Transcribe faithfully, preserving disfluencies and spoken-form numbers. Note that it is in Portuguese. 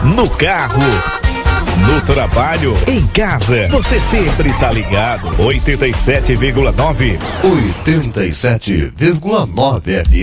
no carro, no trabalho, em casa, você sempre tá ligado. oitenta e sete vírgula nove oitenta e sete vírgula nove F M.